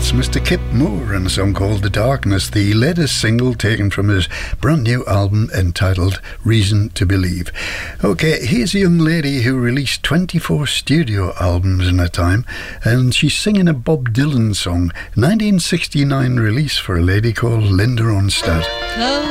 That's Mr. Kip Moore and a song called The Darkness, the latest single taken from his brand new album entitled Reason to Believe. Okay, here's a young lady who released 24 studio albums in her time, and she's singing a Bob Dylan song, 1969 release for a lady called Linda Ronstadt.